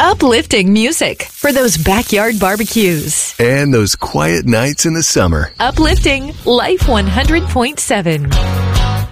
Uplifting music for those backyard barbecues. And those quiet nights in the summer. Uplifting Life 100.7.